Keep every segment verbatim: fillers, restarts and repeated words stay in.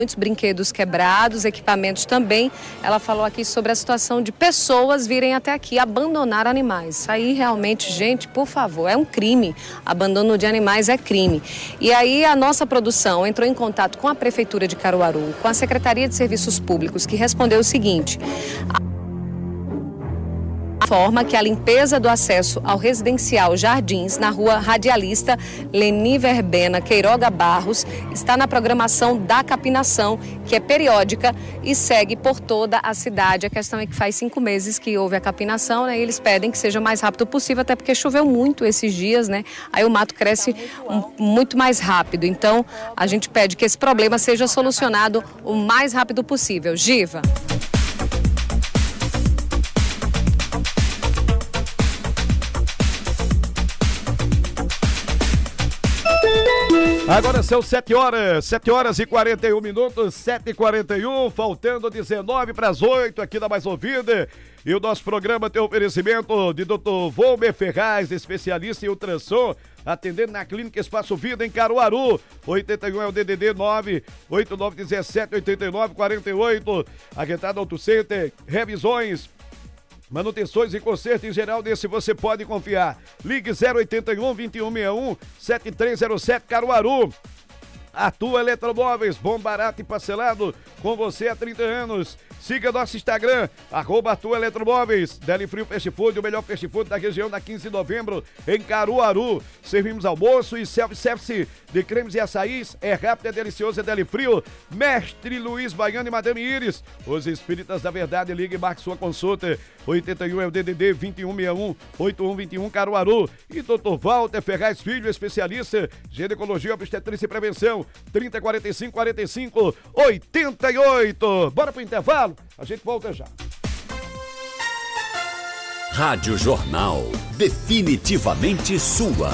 Muitos brinquedos quebrados, equipamentos também. Ela falou aqui sobre a situação de pessoas virem até aqui abandonar animais. Isso aí realmente, gente, por favor, é um crime. Abandono de animais é crime. E aí a nossa produção entrou em contato com a Prefeitura de Caruaru, com a Secretaria de Serviços Públicos, que respondeu o seguinte: informa que a limpeza do acesso ao residencial Jardins, na rua Radialista Leni Verbena Queiroga Barros, está na programação da capinação, que é periódica e segue por toda a cidade. A questão é que faz cinco meses que houve a capinação, né? E eles pedem que seja o mais rápido possível, até porque choveu muito esses dias, né? Aí o mato cresce um, muito mais rápido. Então, a gente pede que esse problema seja solucionado o mais rápido possível. Giva. Agora são sete horas, sete horas e quarenta e um minutos, sete e quarenta e um, faltando dezenove para as oito aqui da Mais Ouvida. E o nosso programa tem oferecimento de doutor Volmer Ferraz, especialista em ultrassom, atendendo na Clínica Espaço Vida em Caruaru. oitenta e um é o D D D nove oito nove um sete oito nove quatro oito. Aguentada Auto Center, revisões, manutenções e conserto em geral, nesse você pode confiar. Ligue zero oitenta e um, vinte e um sessenta e um, sete três zero sete Caruaru. Atua Eletromóveis, bom, barato e parcelado, com você há trinta anos. Siga nosso Instagram, arroba Atua Eletromóveis. Deli Frio Fast Food, o melhor fast food da região, na quinze de novembro, em Caruaru. Servimos almoço e self-service de cremes e açaís. É rápido, é delicioso, é Deli Frio. Mestre Luiz Baiano e Madame Iris. Os Espíritas da Verdade, ligue e marque sua consulta. oitenta e um é o D D D vinte e um sessenta e um, oitenta e um vinte e um Caruaru. E doutor Walter Ferraz Filho, especialista, ginecologia, obstetrícia e prevenção. trinta, quarenta e cinco, quarenta e cinco, oitenta e oito. Bora pro intervalo? A gente volta já. Rádio Jornal, definitivamente sua.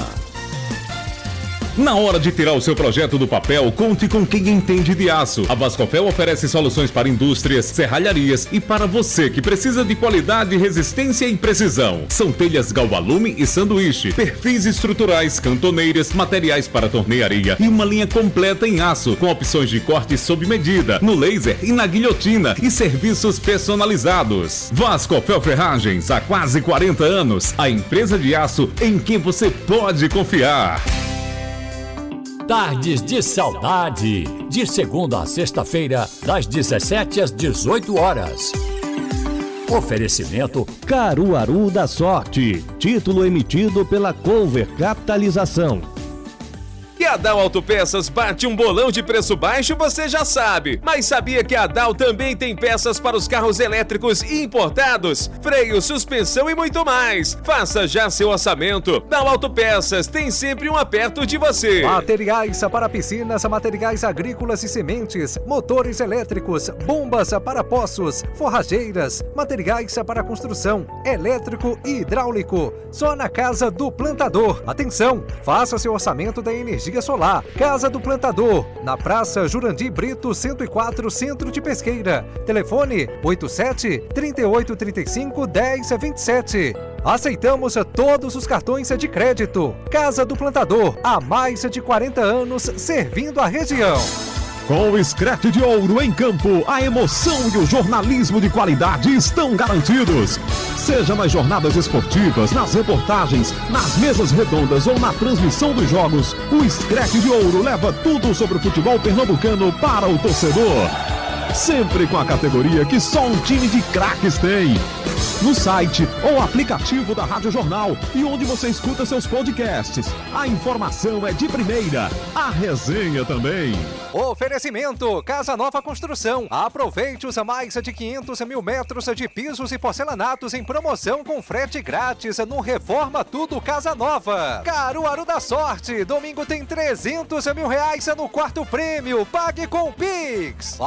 Na hora de tirar o seu projeto do papel, conte com quem entende de aço. A Vasconfel oferece soluções para indústrias, serralharias e para você que precisa de qualidade, resistência e precisão. São telhas galvalume e sanduíche, perfis estruturais, cantoneiras, materiais para tornearia e uma linha completa em aço, com opções de corte sob medida, no laser e na guilhotina e serviços personalizados. Vasconfel Ferragens, há quase quarenta anos, a empresa de aço em quem você pode confiar. Tardes de Saudade, de segunda a sexta-feira, das dezessete às dezoito horas. Oferecimento Caruaru da Sorte, título emitido pela Cover Capitalização. Que a Dal Autopeças bate um bolão de preço baixo, você já sabe. Mas sabia que a Dal também tem peças para os carros elétricos importados? Freio, suspensão e muito mais. Faça já seu orçamento. Dal Autopeças tem sempre um aperto de você. Materiais para piscinas, materiais agrícolas e sementes, motores elétricos, bombas para poços, forrageiras, materiais para construção, elétrico e hidráulico. Só na Casa do Plantador. Atenção, faça seu orçamento da energia solar. Casa do Plantador, na Praça Jurandir Brito, cento e quatro, Centro de Pesqueira. Telefone oito sete, trinta e oito, trinta e cinco, dez, vinte e sete. Aceitamos todos os cartões de crédito. Casa do Plantador, há mais de quarenta anos servindo a região. Com o Scratch de Ouro em campo, a emoção e o jornalismo de qualidade estão garantidos. Seja nas jornadas esportivas, nas reportagens, nas mesas redondas ou na transmissão dos jogos, o Scratch de Ouro leva tudo sobre o futebol pernambucano para o torcedor. Sempre com a categoria que só um time de craques tem. No site ou aplicativo da Rádio Jornal e onde você escuta seus podcasts. A informação é de primeira, a resenha também. Oferecimento Casa Nova Construção. Aproveite os mais de quinhentos mil metros de pisos e porcelanatos em promoção com frete grátis no Reforma Tudo Casa Nova. Caruaru da Sorte. Domingo tem trezentos mil reais no quarto prêmio. Pague com Pix. Vasconfel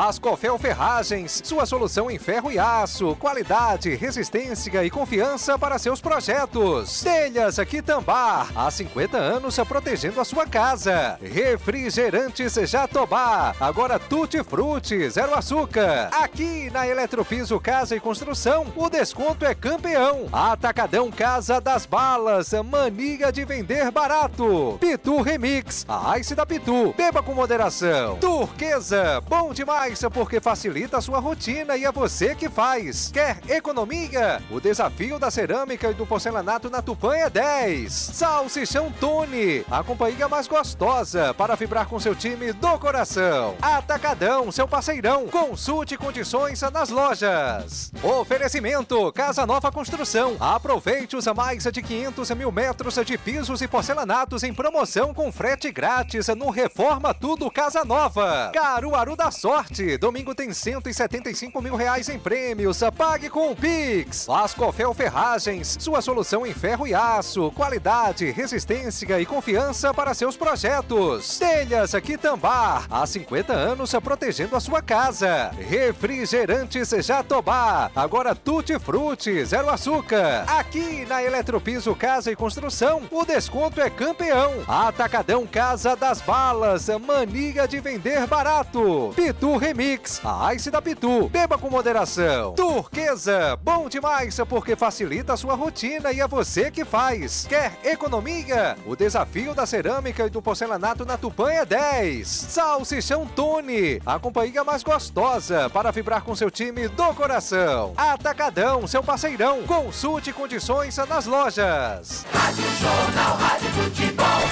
Ascofel Ferragens, sua solução em ferro e aço, qualidade, resistência e confiança para seus projetos. Telhas Quitambá, há cinquenta anos protegendo a sua casa. Refrigerantes Jatobá, agora Tutti Frutti, zero açúcar. Aqui na Eletropiso Casa e Construção, o desconto é campeão. Atacadão Casa das Balas, mania de vender barato. Pitu Remix, a Ice da Pitu, beba com moderação. Turquesa, bom demais porque facilita a sua rotina e é você que faz. Quer economia? O desafio da cerâmica e do porcelanato na Tupã é dez. Salsichão Tony, a companhia mais gostosa para vibrar com seu time do coração. Atacadão, seu parceirão. Consulte condições nas lojas. Oferecimento Casa Nova Construção. Aproveite os mais de quinhentos mil metros de pisos e porcelanatos em promoção com frete grátis no Reforma Tudo Casa Nova. Caruaru da Sorte, domingo tem cento e setenta e cinco mil reais em prêmios. Pague com o Pix. Ascofel Ferragens, sua solução em ferro e aço, qualidade, resistência e confiança para seus projetos. Telhas Quitambá, há cinquenta anos protegendo a sua casa. Refrigerantes Jatobá, agora Tutti Frutti, zero açúcar. Aqui na Eletropiso Casa e Construção, o desconto é campeão. Atacadão Casa das Balas, mania de vender barato. Pitu Remix, a Ice da Pitu, beba com moderação. Turquesa, bom demais porque facilita a sua rotina e é você que faz. Quer economia? O desafio da cerâmica e do porcelanato na Tupã é dez. Salsichão Tony, a companhia mais gostosa para vibrar com seu time do coração. Atacadão, seu parceirão. Consulte condições nas lojas. Rádio Jornal, Rádio Futebol.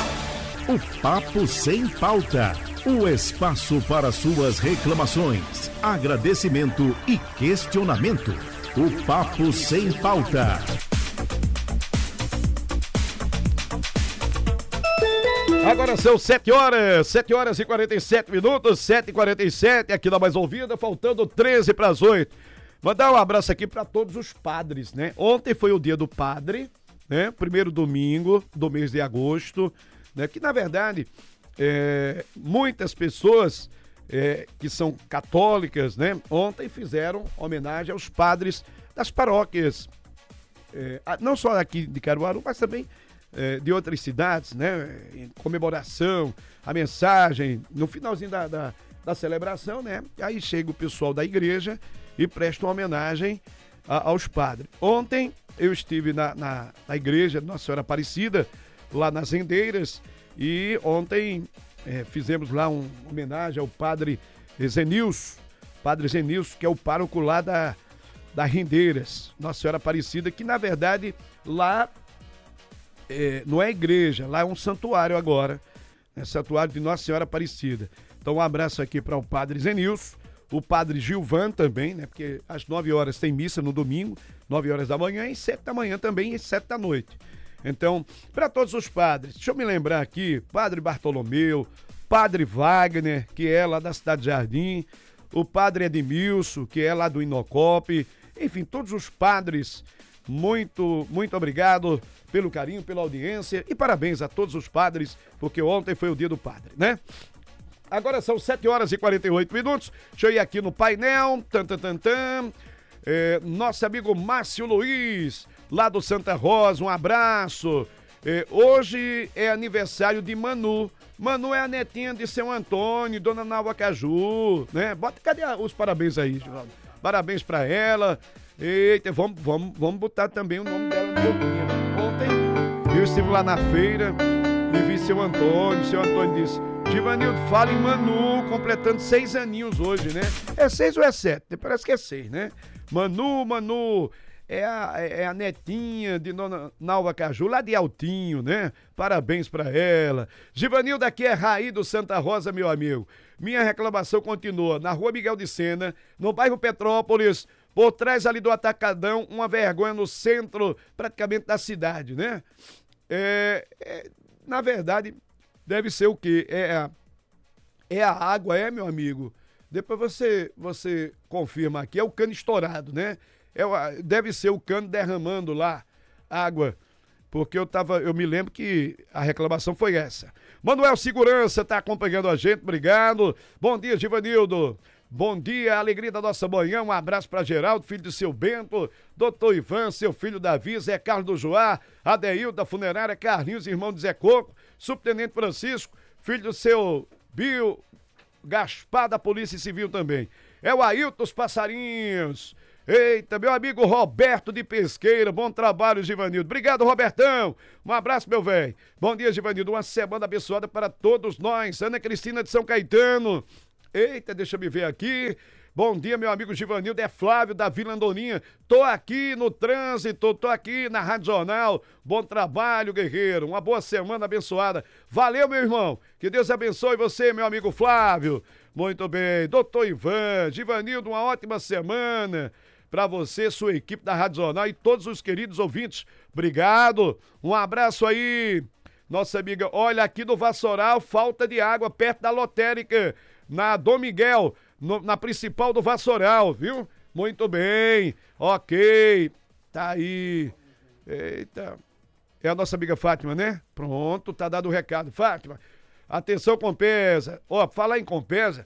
O Papo Sem Pauta. O espaço para suas reclamações, agradecimento e questionamento. O Papo Sem Pauta. Agora são sete horas, sete horas e quarenta e sete minutos, sete e quarenta e sete aqui na Mais Ouvida, faltando treze para as oito. Mandar um abraço aqui para todos os padres, né? Ontem foi o dia do padre, né? Primeiro domingo do mês de agosto, né? Que na verdade é, muitas pessoas é, que são católicas, né? Ontem fizeram homenagem aos padres das paróquias, é, não só aqui de Caruaru, mas também É, de outras cidades, né, em comemoração, a mensagem, no finalzinho da, da, da celebração, né, aí chega o pessoal da igreja e presta uma homenagem a, aos padres. Ontem eu estive na, na, na igreja de Nossa Senhora Aparecida, lá nas Rendeiras, e ontem é, fizemos lá uma homenagem ao padre Zenilson, padre Zenilson, que é o pároco lá da, da Rendeiras, Nossa Senhora Aparecida, que na verdade lá É, não é igreja, lá é um santuário agora, né? Santuário de Nossa Senhora Aparecida. Então um abraço aqui para o padre Zenilson, o padre Gilvan também, né? Porque às nove horas tem missa no domingo, nove horas da manhã e sete da manhã também e sete da noite. Então, para todos os padres, deixa eu me lembrar aqui, padre Bartolomeu, padre Wagner, que é lá da Cidade Jardim, o padre Edmilson, que é lá do Inocope, enfim, todos os padres, muito, muito obrigado pelo carinho, pela audiência e parabéns a todos os padres, porque ontem foi o dia do padre, né? Agora são sete horas e quarenta e oito minutos, deixa eu ir aqui no painel, tan, tan, tan, tan. É, nosso amigo Márcio Luiz, lá do Santa Rosa, um abraço. É, hoje é aniversário de Manu, Manu é a netinha de seu Antônio, dona Nalva Caju, né? Bota, cadê os parabéns aí, Geraldo? Parabéns pra ela. Eita, vamos, vamos, vamos botar também o nome dela no joguinho. Ontem eu estive lá na feira e vi seu Antônio. Seu Antônio disse: Givanildo, fala em Manu, completando seis aninhos hoje, né? É seis ou é sete? Parece que é seis, né? Manu, Manu, é a, é a netinha de dona Nalva Caju, lá de Altinho, né? Parabéns pra ela. Givanildo, aqui é Raí do Santa Rosa, meu amigo. Minha reclamação continua na Rua Miguel de Sena, no bairro Petrópolis, por trás ali do Atacadão, uma vergonha no centro praticamente da cidade, né? É, é, na verdade, deve ser o quê? É a, é a água, é, meu amigo? Depois você, você confirma aqui, é o cano estourado, né? É, deve ser o cano derramando lá água, porque eu, tava, eu me lembro que a reclamação foi essa. Manuel Segurança tá acompanhando a gente, obrigado. Bom dia, Givanildo. Bom dia, alegria da nossa manhã, um abraço para Geraldo, filho de seu Bento, doutor Ivan, seu filho Davi, Zé Carlos do Joá, Adeildo da Funerária, Carlinhos, irmão de Zé Coco, subtenente Francisco, filho do seu Bio Gaspar da Polícia Civil também. É o Ailton dos Passarinhos. Eita, meu amigo Roberto de Pesqueira, bom trabalho, Givanildo. Obrigado, Robertão. Um abraço, meu velho. Bom dia, Givanildo. Uma semana abençoada para todos nós. Ana Cristina de São Caetano. Eita, deixa eu me ver aqui. Bom dia, meu amigo Givanildo. É Flávio da Vila Andoninha. Tô aqui no trânsito, tô aqui na Rádio Jornal. Bom trabalho, guerreiro. Uma boa semana abençoada. Valeu, meu irmão. Que Deus abençoe você, meu amigo Flávio. Muito bem. Doutor Ivan, Givanildo, uma ótima semana para você, sua equipe da Rádio Jornal e todos os queridos ouvintes. Obrigado. Um abraço aí. Nossa amiga, olha, aqui no Vassoural, falta de água perto da lotérica, na Dom Miguel, no, na principal do Vassoural, viu? Muito bem. Ok. Tá aí. Eita. É a nossa amiga Fátima, né? Pronto, tá dado o recado. Fátima, atenção, Compesa. Ó, falar em Compesa,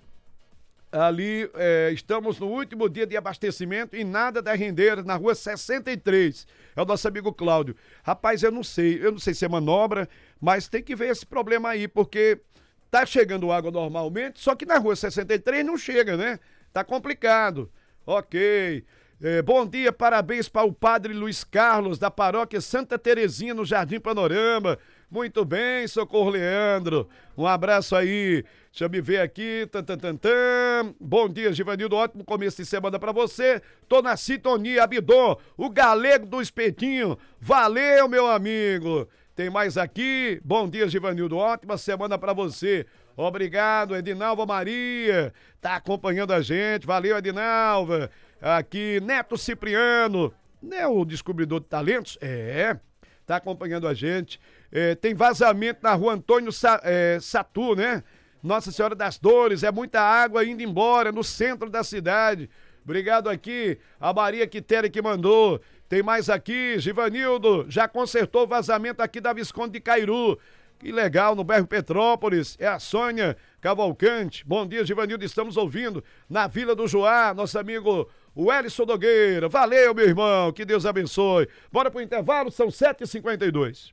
ali é, estamos no último dia de abastecimento e nada da render na rua sessenta e três. É o nosso amigo Cláudio. Rapaz, eu não sei, eu não sei se é manobra, mas tem que ver esse problema aí, porque tá chegando água normalmente, só que na rua sessenta e três não chega, né? Tá complicado. Ok. É, bom dia, parabéns para o padre Luiz Carlos, da paróquia Santa Terezinha, no Jardim Panorama. Muito bem, Socorro Leandro. Um abraço aí. Deixa eu me ver aqui. Tan, tan, tan, tan. Bom dia, Givanildo. Ótimo começo de semana para você. Tô na sintonia, Abidon, o galego do espetinho. Valeu, meu amigo. Tem mais aqui. Bom dia, Givanildo. Ótima semana para você. Obrigado, Edinalva Maria. Tá acompanhando a gente. Valeu, Edinalva. Aqui, Neto Cipriano. Né, o descobridor de talentos? É. Tá acompanhando a gente. É, tem vazamento na rua Antônio Sa, é, Satu, né? Nossa Senhora das Dores, é muita água indo embora no centro da cidade. Obrigado aqui, a Maria Quitéria que mandou. Tem mais aqui, Givanildo, já consertou o vazamento aqui da Visconde de Cairu. Que legal, no bairro Petrópolis. É a Sônia Cavalcante. Bom dia, Givanildo, estamos ouvindo na Vila do Joá, nosso amigo o Elison Nogueira. Valeu, meu irmão, que Deus abençoe. Bora pro intervalo, são sete e cinquenta e dois.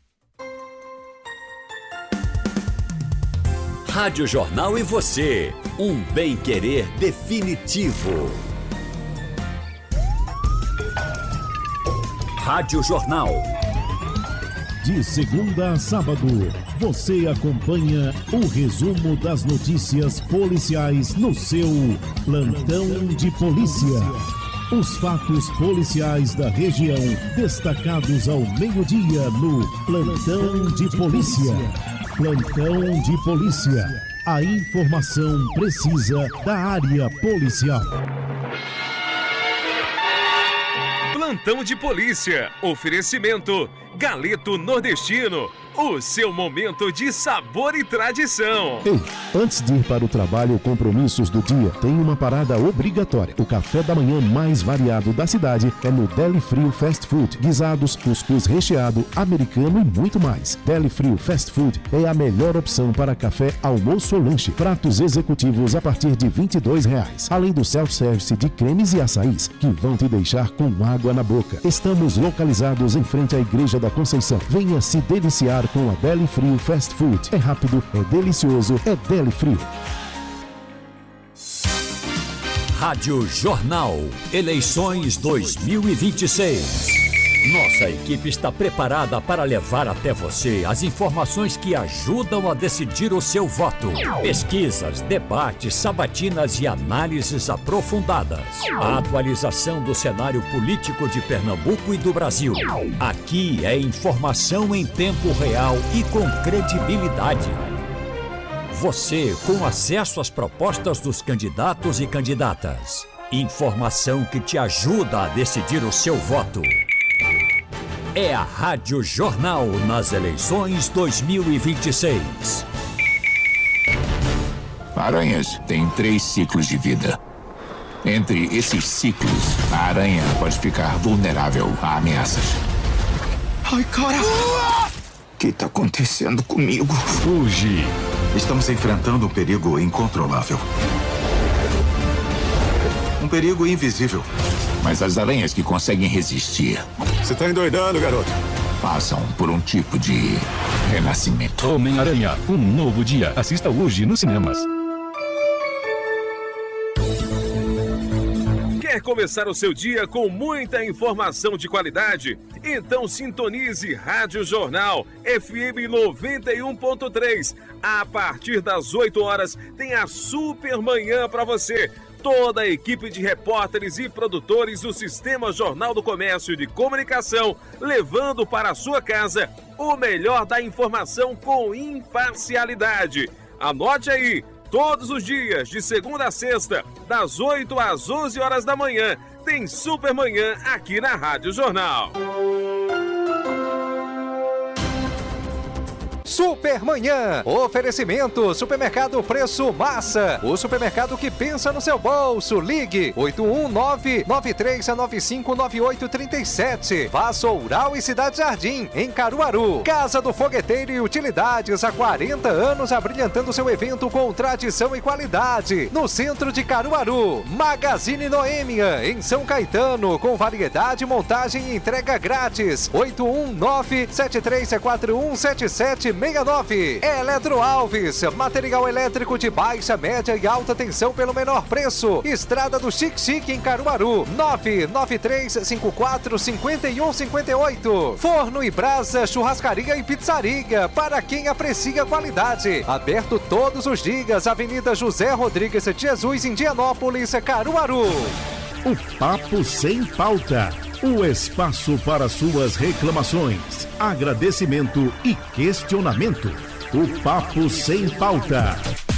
Rádio Jornal e você, um bem-querer definitivo. Rádio Jornal. De segunda a sábado, você acompanha o resumo das notícias policiais no seu Plantão de Polícia. Os fatos policiais da região destacados ao meio-dia no Plantão de Polícia. Plantão de Polícia. A informação precisa da área policial. Plantão de Polícia. Oferecimento Galeto Nordestino. O seu momento de sabor e tradição. Ei, antes de ir para o trabalho ou compromissos do dia, tem uma parada obrigatória. O café da manhã mais variado da cidade é no Deli Frio Fast Food. Guisados, cuscuz recheado, americano e muito mais. Deli Frio Fast Food é a melhor opção para café, almoço ou lanche. Pratos executivos a partir de vinte e dois reais. Além do self-service de cremes e açaís, que vão te deixar com água na boca. Estamos localizados em frente à Igreja da Conceição. Venha se deliciar com a Deli Frio Fast Food. É rápido, é delicioso, é Deli Frio. Rádio Jornal. Eleições dois mil e vinte e seis. Nossa equipe está preparada para levar até você as informações que ajudam a decidir o seu voto. Pesquisas, debates, sabatinas e análises aprofundadas. A atualização do cenário político de Pernambuco e do Brasil. Aqui é informação em tempo real e com credibilidade. Você com acesso às propostas dos candidatos e candidatas. Informação que te ajuda a decidir o seu voto. É a Rádio Jornal nas eleições dois mil e vinte e seis. Aranhas têm três ciclos de vida. Entre esses ciclos, a aranha pode ficar vulnerável a ameaças. Ai, cara! que está acontecendo comigo? Fuji. Estamos enfrentando um perigo incontrolável. Um perigo invisível. Mas as aranhas que conseguem resistir... Você tá endoidando, garoto. Passam por um tipo de renascimento. Homem-Aranha, um novo dia. Assista hoje nos cinemas. Quer começar o seu dia com muita informação de qualidade? Então sintonize Rádio Jornal F M noventa e um ponto três. A partir das oito horas tem a super manhã para você. Toda a equipe de repórteres e produtores do Sistema Jornal do Comércio e de Comunicação, levando para a sua casa o melhor da informação com imparcialidade. Anote aí, todos os dias, de segunda a sexta, das oito às onze horas da manhã, tem Super Manhã aqui na Rádio Jornal. Supermanhã. Oferecimento Supermercado Preço Massa. O supermercado que pensa no seu bolso. Ligue oito um nove, nove três nove cinco, nove oito três sete. Vassoural e Cidade Jardim, em Caruaru. Casa do Fogueteiro e Utilidades, há quarenta anos abrilhantando seu evento com tradição e qualidade. No centro de Caruaru. Magazine Noêmia, em São Caetano, com variedade, montagem e entrega grátis. oito um nove, sete três quatro um, sete sete seis nove. Eletro Alves, material elétrico de baixa, média e alta tensão pelo menor preço. Estrada do Chique Chique, em Caruaru. nove nove três cinco quatro cinco um cinco oito. Forno e Brasa, churrascaria e pizzaria, para quem aprecia qualidade. Aberto todos os dias. Avenida José Rodrigues de Jesus, Indianópolis, Caruaru. O Papo Sem Pauta. O espaço para suas reclamações, agradecimento e questionamento. O Papo Sem Pauta.